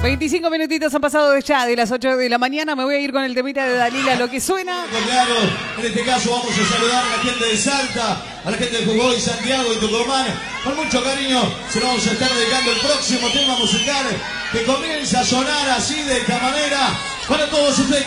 25 minutitos han pasado ya de las 8 de la mañana. Me voy a ir con el temita de Dalila, Lo que suena. Claro, en este caso vamos a saludar a la gente de Salta, a la gente de Jujuy, Santiago y Tucumán. Con mucho cariño se lo vamos a estar dedicando el próximo tema musical que comienza a sonar así de esta manera para todos ustedes.